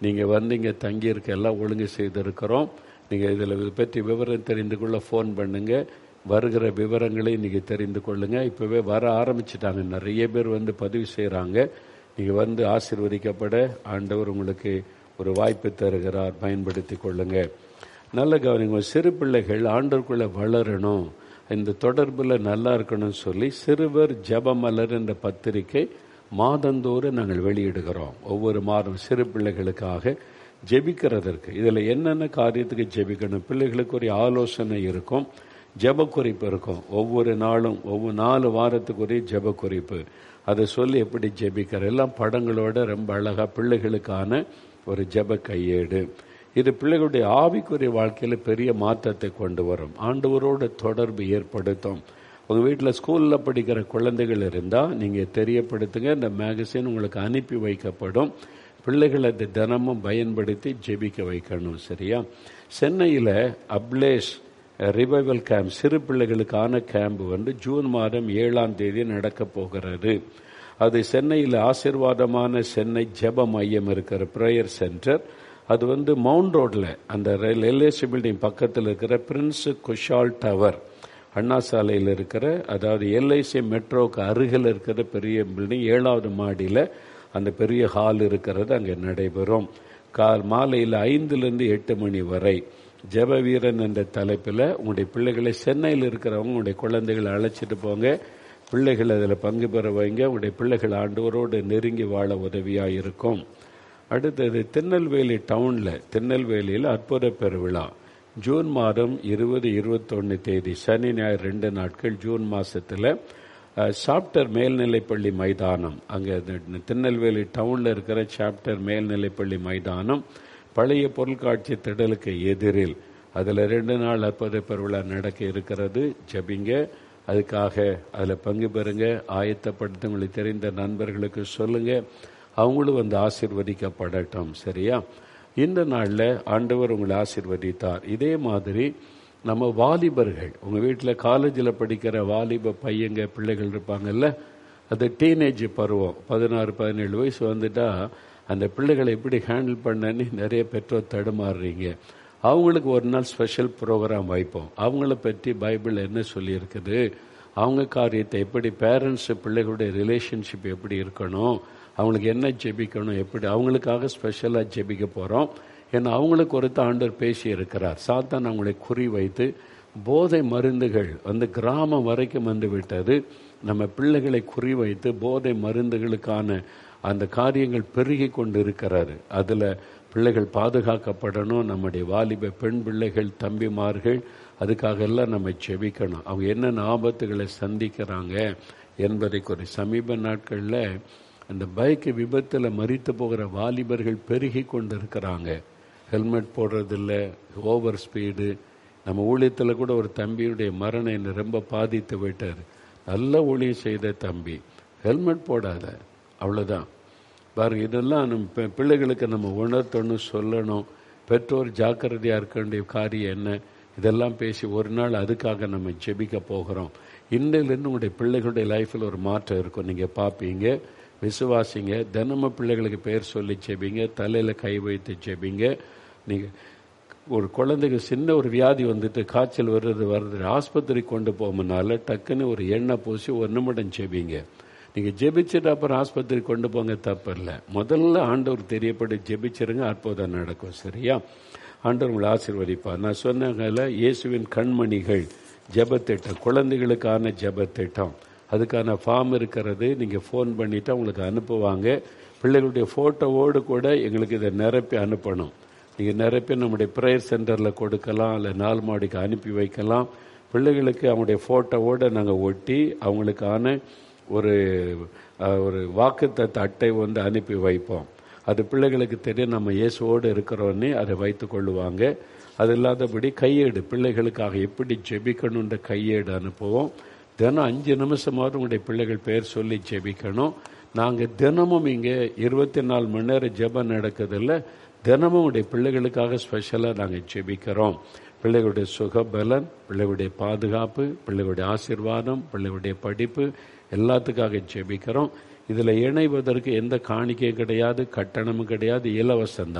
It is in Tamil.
நீங்கள் வந்து இங்கே தங்கியிருக்க எல்லாம் ஒழுங்கு செய்திருக்கிறோம். நீங்கள் இதில் பற்றி விவரம் தெரிந்து கொள்ள ஃபோன் பண்ணுங்கள். வருகிற விவரங்களை நீங்கள் தெரிந்து கொள்ளுங்கள். இப்போவே வர ஆரம்பிச்சிட்டாங்க, நிறைய பேர் வந்து பதிவு செய்கிறாங்க. நீங்கள் வந்து ஆசீர்வதிக்கப்பட ஆண்டவர் உங்களுக்கு ஒரு வாய்ப்பு தருகிறார், பயன்படுத்தி கொள்ளுங்க. நல்ல கவனிங்க, சிறு பிள்ளைகள் ஆண்டவருக்குள்ளே வளரணும், இந்த தொடர்பில் நல்லா இருக்கணும்னு சொல்லி சிறுவர் ஜெபமலர் என்ற பத்திரிகை மாதந்தோறும் நாங்கள் வெளியிடுகிறோம். ஒவ்வொரு மாதம் சிறு பிள்ளைகளுக்காக ஜெபிக்கிறதற்கு இதில் என்னென்ன காரியத்துக்கு ஜெபிக்கணும், பிள்ளைகளுக்கு ஒரு ஆலோசனை இருக்கும், ஜெப குறிப்பு இருக்கும். ஒவ்வொரு நாளும் ஒவ்வொரு 4 வாரத்துக்குரிய ஜெப குறிப்பு, அதை சொல்லி எப்படி ஜெபிக்கிற எல்லாம் படங்களோட ரொம்ப அழகாக பிள்ளைகளுக்கான ஒரு ஜெப கையேடு. இது பிள்ளைகளுடைய ஆவிக்குரிய வாழ்க்கையில் பெரிய மாற்றத்தை கொண்டு வரும், ஆண்டவரோட தொடர்பு ஏற்படுத்தும். உங்கள் வீட்டில் ஸ்கூலில் படிக்கிற குழந்தைகள் இருந்தால் நீங்கள் தெரியப்படுத்துங்க, இந்த மேகசின் உங்களுக்கு அனுப்பி வைக்கப்படும். பிள்ளைகளை அதை தினமும் பயன்படுத்தி ஜெபிக்க வைக்கணும். சரியா? சென்னையில் அப்லேஷ் ரிவைவல் கேம்ப், சிறு பிள்ளைகளுக்கான கேம்ப் வந்து ஜூன் மாதம் 7ஆம் தேதி நடக்க போகிறது. அது சென்னையில் ஆசீர்வாதமான சென்னை ஜெப மையம் இருக்கிற ப்ரேயர் சென்டர். அது வந்து மவுண்ட் ரோடில் அந்த எல்ஐசி பில்டிங் பக்கத்தில் இருக்கிற பிரின்ஸ் குஷால் டவர், அண்ணா சாலையில் இருக்கிற, அதாவது எல்ஐசி மெட்ரோக்கு அருகில் இருக்கிற பெரிய பில்டிங் 7வது மாடியில் அந்த பெரிய ஹால் இருக்கிறது. அங்கே நடைபெறும். மாலையில் 5லிருந்து 8 மணி வரை. ஜெப வீரன் என்ற தலைப்பில் உங்களுடைய பிள்ளைகளை, சென்னையில் இருக்கிறவங்க உங்களுடைய குழந்தைகளை அழைச்சிட்டு போங்க, பிள்ளைகள் அதில் பங்கு பெற வைங்க. உங்களுடைய பிள்ளைகள் ஆண்டவரோடு நெருங்கி வாழ உதவியாக இருக்கும். அடுத்தது திருநெல்வேலி டவுனில், திருநெல்வேலியில் அற்புத பெருவிழா ஜூன் மாதம் 20, 21 தேதி சனி ஞாயிறு 2 நாட்கள் ஜூன் மாதத்தில் சாப்டர் மேல்நிலைப்பள்ளி மைதானம், அங்கே திருநெல்வேலி டவுனில் இருக்கிற சாப்டர் மேல்நிலைப்பள்ளி மைதானம் பழைய பொருட்காட்சி திடலுக்கு எதிரில், அதில் 2 நாள் அற்புத பெருவிழா நடக்க இருக்கிறது. ஜபிங்க, அதுக்காக அதில் பங்கு பெறுங்க, ஆயத்தப்படுத்த உங்களுக்கு தெரிந்த நண்பர்களுக்கு சொல்லுங்க, அவங்களும் வந்து ஆசீர்வதிக்கப்படட்டும். சரியா? இந்த நாளில் ஆண்டவர் உங்களை ஆசீர்வதித்தார். இதே மாதிரி நம்ம வாலிபர்கள், உங்கள் வீட்டில் காலேஜில் படிக்கிற வாலிப பையங்க பிள்ளைகள் இருப்பாங்கல்ல, அது டீனேஜ் பருவம், 16, 17 வயசு வந்துட்டா அந்த பிள்ளைகளை எப்படி ஹேண்டில் பண்ணன்னு நிறைய பெற்றோர் தடுமாறுறீங்க. அவங்களுக்கு ஒரு நாள் ஸ்பெஷல் ப்ரோக்ராம் வைப்போம். அவங்கள பற்றி பைபிள் என்ன சொல்லியிருக்குது, அவங்க காரியத்தை எப்படி, பேரண்ட்ஸ் பிள்ளைகளுடைய ரிலேஷன்ஷிப் எப்படி இருக்கணும், அவங்களுக்கு என்ன ஜெபிக்கணும், எப்படி அவங்களுக்காக ஸ்பெஷலாக ஜெபிக்க போகிறோம். ஏன்னா அவங்களுக்கு ஒருத்த ஆண்டவர் பேசி இருக்கிறார். சாத்தான் அவங்களை குறி வைத்து போதை மருந்துகள் வந்து கிராமம் வரைக்கும் வந்து விட்டது. நம்ம பிள்ளைகளை குறி வைத்து போதை மருந்துகளுக்கான அந்த காரியங்கள் பெருகி கொண்டு இருக்கிறாரு. அதில் பிள்ளைகள் பாதுகாக்கப்படணும். நம்முடைய வாலிப பெண் பிள்ளைகள், தம்பிமார்கள், அதுக்காக எல்லாம் நம்ம ஜெபிக்கணும். அவங்க என்னென்ன ஆபத்துகளை சந்திக்கிறாங்க என்பதை ஒரு சமீப நாட்களில் அந்த பைக்கு விபத்தில் மரித்து போகிற வாலிபர்கள் பெருகி கொண்டு இருக்கிறாங்க. ஹெல்மெட் போடுறதில்ல, ஓவர் ஸ்பீடு. நம்ம ஊழியத்தில் கூட ஒரு தம்பியுடைய மரணம் என்னை ரொம்ப பாதித்து விட்டார். நல்ல ஊழியம் செய்த தம்பி, ஹெல்மெட் போடாத, அவ்வளோதான். பாருங்கள், இதெல்லாம் நம்ம பிள்ளைகளுக்கு நம்ம உணர்த்தணும், சொல்லணும். பெற்றோர் ஜாக்கிரதையாக இருக்க வேண்டிய காரியம் என்ன, இதெல்லாம் பேசி ஒரு நாள் அதுக்காக நம்ம ஜெபிக்க போகிறோம். இன்றையிலேருந்து உங்களுடைய பிள்ளைகளுடைய லைஃப்பில் ஒரு மாற்றம் இருக்கும். நீங்கள் பார்ப்பீங்க, விசுவாசிங்க. தினமும் பிள்ளைகளுக்கு பேர் சொல்லி ஜெபிங்க, தலையில் கை வைத்து ஜெபிங்க. நீங்கள் ஒரு குழந்தைக்கு சின்ன ஒரு வியாதி வந்துட்டு காய்ச்சல் வருது ஆஸ்பத்திரி கொண்டு போகணும்னால டக்குன்னு ஒரு எண்ணெய் பூசி 1 நிமிடம் ஜெபிங்க. நீங்கள் ஜெபிச்சுட்டு அப்புறம் ஆஸ்பத்திரி கொண்டு போங்க, தப்பு இல்லை. முதல்ல ஆண்டவர் தெரியப்பட்டு ஜெபிச்சிருங்க, அற்புதம் நடக்கும். சரியா? ஆண்டவர் உங்களை ஆசீர்வதிப்பார். நான் சொன்னாங்கல்ல, இயேசுவின் கண்மணிகள் ஜெபத்திட்டம், குழந்தைகளுக்கான ஜெபத்திட்டம், அதுக்கான ஃபார்ம் இருக்கிறது. நீங்கள் ஃபோன் பண்ணிவிட்டு அவங்களுக்கு அனுப்புவாங்க. பிள்ளைகளுடைய ஃபோட்டோவோடு கூட எங்களுக்கு இதை நிரப்பி அனுப்பணும். நீங்கள் நிரப்பி நம்முடைய ப்ரேயர் சென்டரில் கொடுக்கலாம், இல்லை 4 மாடிக்கு அனுப்பி வைக்கலாம். பிள்ளைகளுக்கு அவங்களுடைய ஃபோட்டோவோடு நாங்கள் ஒட்டி அவங்களுக்கான ஒரு வாக்குத்தத்த அட்டை வந்து அனுப்பி வைப்போம். அது பிள்ளைகளுக்கு தெரியும் நம்ம இயேசுவோடு இருக்கிறோன்னே அதை வைத்து கொள்ளுவாங்க. அது இல்லாதபடி கையேடு, பிள்ளைகளுக்காக எப்படி ஜெபிக்கணுன்ற கையேடு அனுப்புவோம். தினம் 5 நிமிஷமாவது உங்களுடைய பிள்ளைகள் பேர் சொல்லி ஜெபிக்கணும். நாங்கள் தினமும் இங்கே 24 மணி நேரம் ஜெபம் நடக்குதில்ல, தினமும் உடைய பிள்ளைகளுக்காக ஸ்பெஷலாக நாங்கள் ஜெபிக்கிறோம். பிள்ளைகளுடைய சுகபலன், பிள்ளைகளுடைய பாதுகாப்பு, பிள்ளைகளுடைய ஆசீர்வாதம், பிள்ளைகளுடைய படிப்பு, எல்லாத்துக்காக ஜெபிக்கிறோம். இதில் இணைவதற்கு எந்த காணிக்கையும் கிடையாது, கட்டணமும் கிடையாது, இலவசம்.